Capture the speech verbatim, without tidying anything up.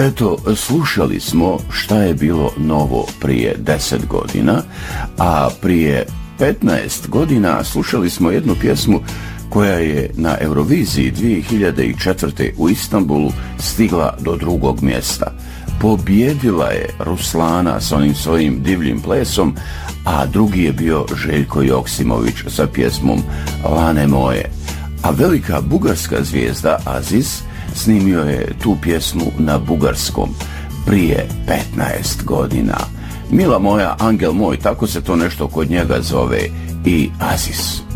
Eto, slušali smo šta je bilo novo prije deset godina, a prije petnaest godina slušali smo jednu pjesmu koja je na Euroviziji dvije hiljade četvrte. u Istanbulu stigla do drugog mjesta. Pobjedila je Ruslana s onim svojim divljim plesom, a drugi je bio Željko Joksimović sa pjesmom Lane moje. A velika bugarska zvijezda Aziz snimio je tu pjesmu na bugarskom prije petnaest godina. Mila moja, angel moj, tako se to nešto kod njega zove, i Aziz.